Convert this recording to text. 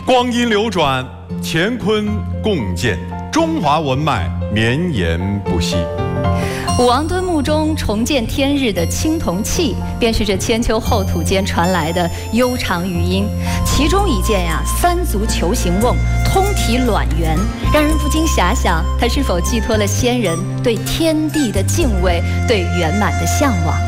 光阴流转，乾坤共建，中华文脉绵延不息。 武王敦墓中重见天日的青铜器，便是这千秋后土间传来的悠长余音。其中一件三足球形瓮，通体卵圆，让人不禁遐想，它是否寄托了先人对天地的敬畏，对圆满的向往。